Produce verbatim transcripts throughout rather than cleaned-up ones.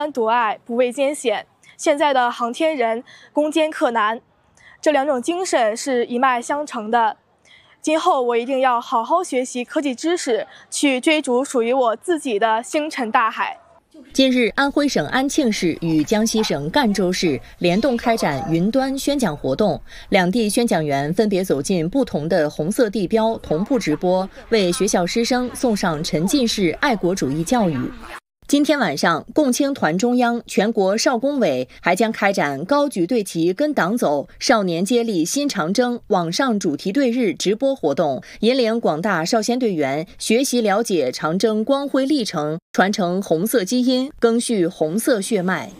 夺爱，不畏艰险。现在的航天人攻坚克难，这两种精神是一脉相承的。今后我一定要好好学习科技知识，去追逐属于我自己的星辰大海。 近日，安徽省安庆市与江西省赣州市联动开展云端宣讲活动，两地宣讲员分别走进不同的红色地标，同步直播，为学校师生送上沉浸式爱国主义教育。今天晚上，共青团中央、全国少工委还将开展高举队旗跟党走、少年接力新长征网上主题对日直播活动，引领广大少先队员学习了解长征光辉历程，传承红色基因，赓续红色血脉。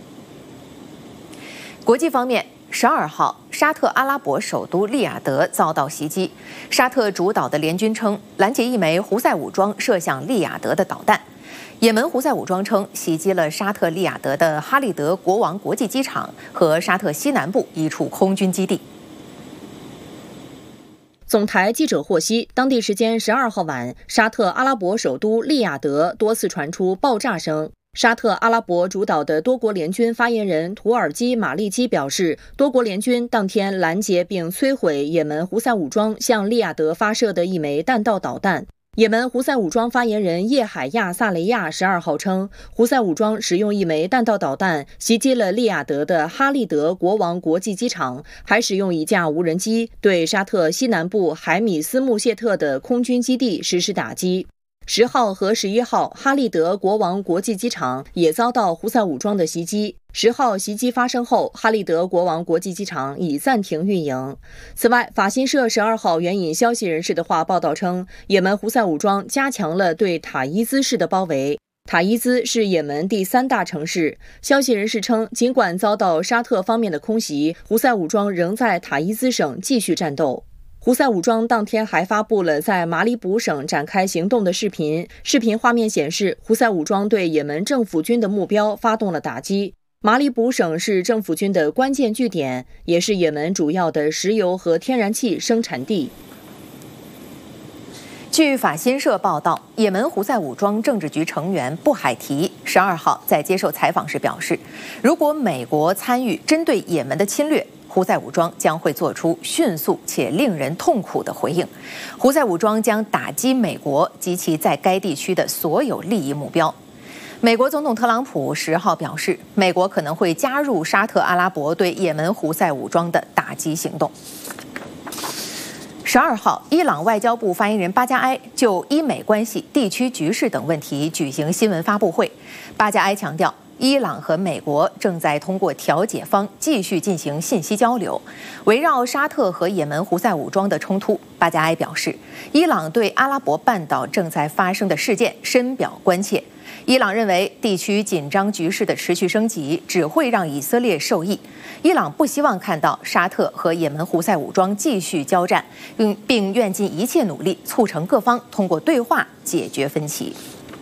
国际方面，十二号，沙特阿拉伯首都利雅得遭到袭击，沙特主导的联军称拦截一枚胡塞武装射向利雅得的导弹。也门胡塞武装称袭击了沙特利雅得的哈利德国王国际机场和沙特西南部一处空军基地。 总台记者获悉，当地时间十二号晚，沙特阿拉伯首都利雅得多次传出爆炸声。沙特阿拉伯主导的多国联军发言人图尔基马利基表示，多国联军当天拦截并摧毁也门胡塞武装向利雅得发射的一枚弹道导弹。也门胡塞武装发言人叶海亚萨雷亚十二号称，胡塞武装使用一枚弹道导弹袭击了利雅得的哈利德国王国际机场，还使用一架无人机对沙特西南部海米斯穆谢特的空军基地实施打击。十号和十一号，哈利德国王国际机场也遭到胡塞武装的袭击。十号袭击发生后，哈利德国王国际机场已暂停运营。此外，法新社十二号援引消息人士的话报道称，也门胡塞武装加强了对塔伊兹市的包围。塔伊兹是也门第三大城市。消息人士称，尽管遭到沙特方面的空袭，胡塞武装仍在塔伊兹省继续战斗。胡塞武装当天还发布了在马里卜省展开行动的视频，视频画面显示，胡塞武装对也门政府军的目标发动了打击。马里卜省是政府军的关键据点，也是也门主要的石油和天然气生产地。 据法新社报道，也门胡塞武装政治局成员布海提十二号在接受采访时表示，如果美国参与针对也门的侵略，胡塞武装将会做出迅速且令人痛苦的回应。胡塞武装将打击美国及其在该地区的所有利益目标。美国总统特朗普十号表示，美国可能会加入沙特阿拉伯对也门胡塞武装的打击行动。十二号，伊朗外交部发言人巴加埃就伊美关系、地区局势等问题举行新闻发布会。巴加埃强调，伊朗和美国正在通过调解方继续进行信息交流。围绕沙特和也门胡塞武装的冲突，巴加埃表示，伊朗对阿拉伯半岛正在发生的事件深表关切。伊朗认为，地区紧张局势的持续升级只会让以色列受益。伊朗不希望看到沙特和也门胡塞武装继续交战，并并愿尽一切努力促成各方通过对话解决分歧。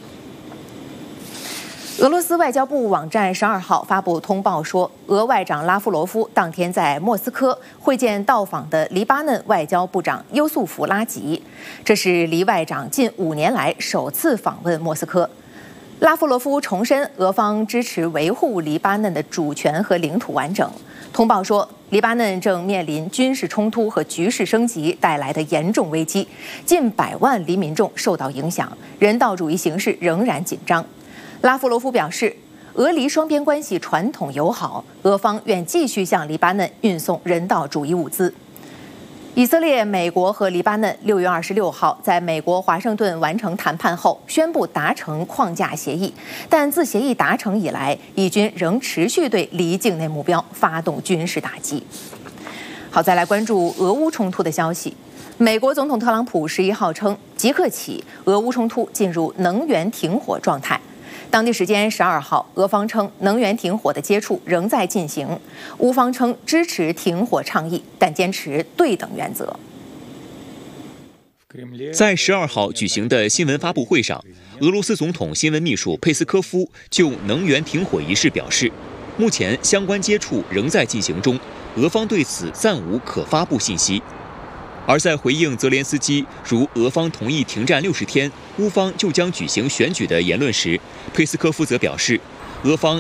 俄罗斯外交部网站十二号发布通报说，俄外长拉夫罗夫当天在莫斯科会见到访的黎巴嫩外交部长优素福拉吉，这是黎外长近五年来首次访问莫斯科。拉夫罗夫重申，俄方支持维护黎巴嫩的主权和领土完整。通报说，黎巴嫩正面临军事冲突和局势升级带来的严重危机，近百万黎民众受到影响，人道主义形势仍然紧张。拉夫罗夫表示，俄黎双边关系传统友好，俄方愿继续向黎巴嫩运送人道主义物资。以色列、美国和黎巴嫩六月二十六号在美国华盛顿完成谈判后，宣布达成框架协议。但自协议达成以来，以军仍持续对黎境内目标发动军事打击。好，再来关注俄乌冲突的消息。美国总统特朗普十一号称，即刻起，俄乌冲突进入能源停火状态。当地时间十二号，俄方称能源停火的接触仍在进行，乌方称支持停火倡议，但坚持对等原则。 在十二号举行的新闻发布会上，俄罗斯总统新闻秘书佩斯科夫就能源停火一事表示，目前相关接触仍在进行中，俄方对此暂无可发布信息。而在回应泽连斯基如俄方同意停战六十天，乌方就将举行选举的言论时，佩斯科夫则表示，俄方